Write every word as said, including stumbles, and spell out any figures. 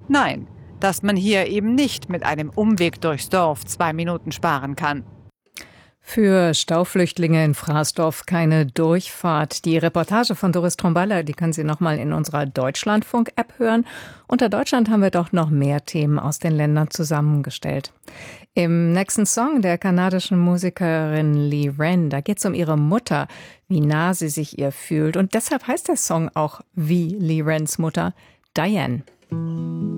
Nein, dass man hier eben nicht mit einem Umweg durchs Dorf zwei Minuten sparen kann. Für Stauflüchtlinge in Fraßdorf keine Durchfahrt. Die Reportage von Doris Tromballer, die können Sie nochmal in unserer Deutschlandfunk-App hören. Unter Deutschland haben wir doch noch mehr Themen aus den Ländern zusammengestellt. Im nächsten Song der kanadischen Musikerin Lee Wren, da geht es um ihre Mutter, wie nah sie sich ihr fühlt. Und deshalb heißt der Song auch wie Lee Wrens Mutter, Diane.